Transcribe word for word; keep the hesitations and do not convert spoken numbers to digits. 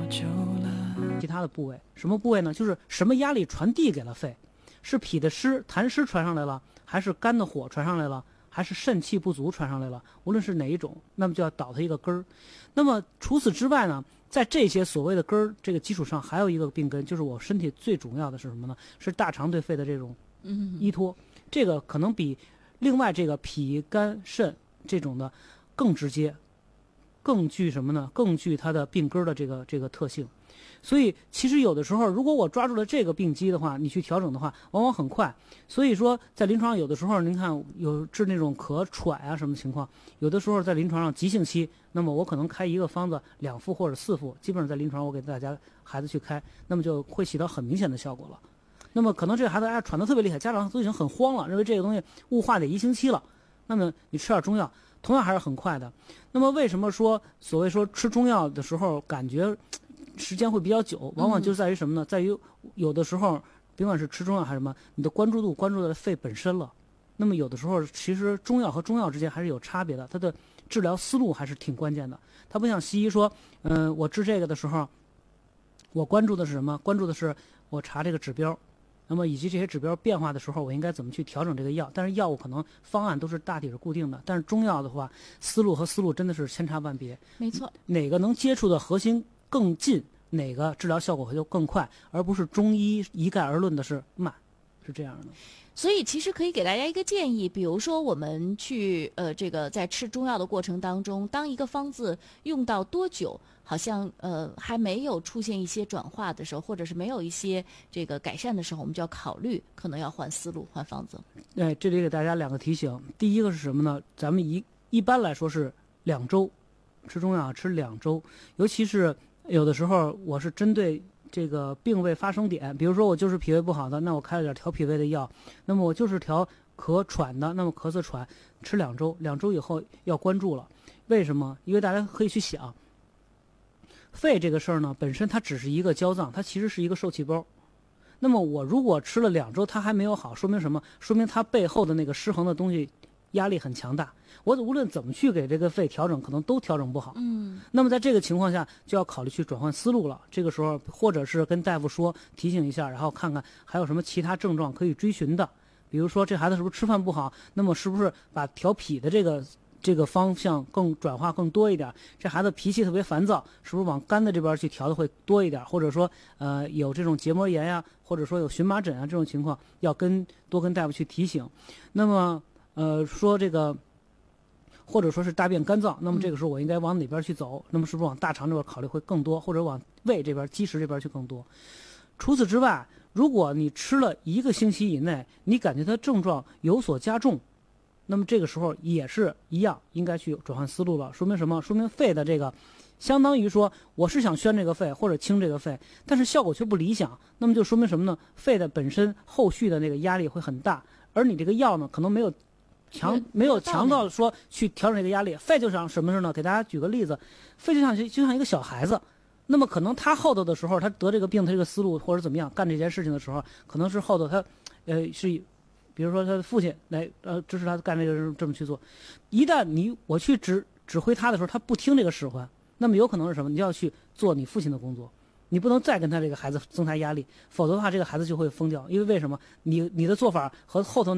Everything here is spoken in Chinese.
久了。 其他的部位，什么部位呢？就是什么压力传递给了肺，是脾的湿痰湿传上来了，还是肝的火传上来了，还是肾气不足传上来了？无论是哪一种，那么就要倒它一个根儿。那么除此之外呢，在这些所谓的根儿这个基础上，还有一个病根，就是我身体最主要的是什么呢？是大肠对肺的这种依托，这个可能比另外这个脾肝肾这种的更直接，更具什么呢？更具它的病根的这个这个特性。所以其实有的时候，如果我抓住了这个病机的话，你去调整的话，往往很快。所以说在临床上有的时候，您看有治那种咳喘啊什么情况，有的时候在临床上急性期，那么我可能开一个方子两副或者四副，基本上在临床我给大家孩子去开，那么就会起到很明显的效果了。那么可能这个孩子哎喘得特别厉害，家长都已经很慌了，认为这个东西雾化得一星期了，那么你吃点中药同样还是很快的。那么为什么说所谓说吃中药的时候感觉时间会比较久，往往就在于什么呢？在于有的时候甭管是吃中药还是什么，你的关注度关注在肺本身了。那么有的时候其实中药和中药之间还是有差别的，它的治疗思路还是挺关键的。它不像西医说嗯、呃，我治这个的时候我关注的是什么？关注的是我查这个指标，那么以及这些指标变化的时候我应该怎么去调整这个药。但是药物可能方案都是大体是固定的，但是中药的话思路和思路真的是千差万别。 没错， 哪个能接触的核心更近，哪个治疗效果会就更快，而不是中医一概而论的是慢，是这样的。 所以其实可以给大家一个建议，比如说我们去呃这个在吃中药的过程当中，当一个方子用到多久，好像呃还没有出现一些转化的时候，或者是没有一些这个改善的时候，我们就要考虑可能要换思路换方子。 哎，这里给大家两个提醒，第一个是什么呢？咱们一一般来说是两周吃中药吃两周，尤其是有的时候我是针对这个病位发生点，比如说我就是脾胃不好的，那我开了点调脾胃的药，那么我就是调咳喘的，那么咳嗽喘吃两周，两周以后要关注了。为什么？因为大家可以去想，肺这个事儿呢，本身它只是一个焦脏，它其实是一个受气包。那么我如果吃了两周它还没有好，说明什么？说明它背后的那个失衡的东西压力很强大，我无论怎么去给这个肺调整，可能都调整不好。 嗯， 那么在这个情况下，就要考虑去转换思路了。这个时候，或者是跟大夫说，提醒一下，然后看看还有什么其他症状可以追寻的。比如说，这孩子是不是吃饭不好？那么是不是把调脾的这个这个方向更转化更多一点？这孩子脾气特别烦躁，是不是往肝的这边去调的会多一点？或者说，呃，有这种结膜炎呀，或者说有荨麻疹啊这种情况，要跟多跟大夫去提醒。那么。呃，说这个，或者说是大便干燥，那么这个时候我应该往哪边去走？那么是不是往大肠这边考虑会更多，或者往胃这边、积食这边去更多？除此之外，如果你吃了一个星期以内，你感觉它症状有所加重，那么这个时候也是一样，应该去转换思路了。说明什么？说明肺的这个，相当于说我是想宣这个肺或者清这个肺，但是效果却不理想，那么就说明什么呢？肺的本身后续的那个压力会很大，而你这个药呢，可能没有。强没有强到说去调整这个压力，肺就像什么事呢？给大家举个例子，肺就像就像一个小孩子，那么可能他后头的时候，他得这个病，他这个思路或者怎么样干这件事情的时候，可能是后头他，呃，是比如说他的父亲来呃支持他干这个这么去做，一旦你我去指指挥他的时候，他不听这个使唤，那么有可能是什么？你就要去做你父亲的工作。你不能再跟他这个孩子增加压力，否则的话，这个孩子就会疯掉。因为为什么？你你的做法和后头。